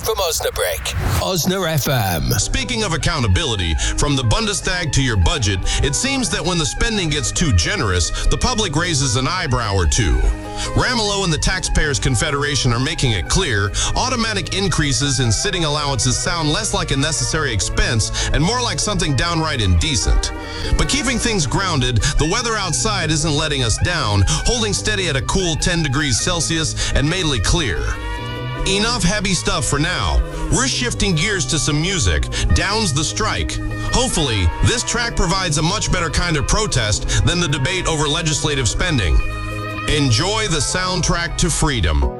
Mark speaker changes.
Speaker 1: from Osnabrück. Osna FM.
Speaker 2: Speaking of accountability, from the Bundestag to your budget, it seems that when the spending gets too generous, the public raises an eyebrow or two. Ramelow and the Taxpayers Confederation are making it clear automatic increases in sitting allowances sound less like a necessary expense and more like something downright indecent. But keeping things grounded, the weather outside isn't letting us down, holding steady at a cool 10 degrees Celsius and mainly clear. Enough heavy stuff for now. We're shifting gears to some music. Down's the Strike. Hopefully, this track provides a much better kind of protest than the debate over legislative spending. Enjoy the soundtrack to freedom.